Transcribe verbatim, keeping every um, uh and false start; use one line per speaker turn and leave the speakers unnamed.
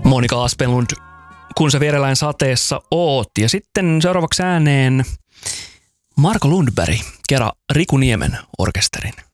Monika Aspelund, Kun sä vierellään sateessa oot. Ja sitten seuraavaksi ääneen Marko Lundberg, kerran Riku Niemen orkesterin.